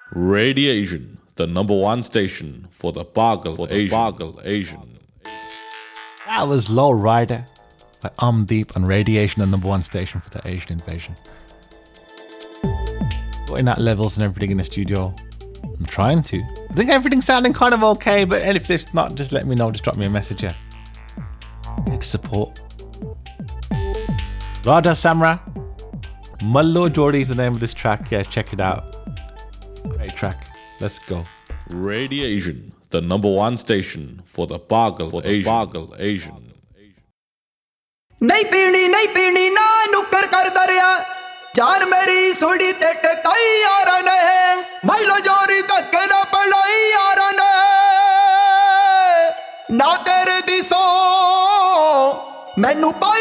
Radiation, the number one station for the Pagal Asian. That was Low Rider by Omdeep on Radiation, the number one station for the Asian invasion. Putting out levels and everything in the studio. I'm trying to. I think everything's sounding kind of okay, but if it's not, just let me know. Just drop me a message here. Need support. Raja Samra. Mallo Jodi is the name of this track. Yeah, check it out. Great track. Let's go. Radiation, the number one station for the Pagal Asian. नहीं पीनी ना नुक्कर कर दरिया जान मेरी सोड़ी ते टकाई यारा ने माइलो जोरी तक ना पलाई यारा ने ना तेरे दिसो मैनू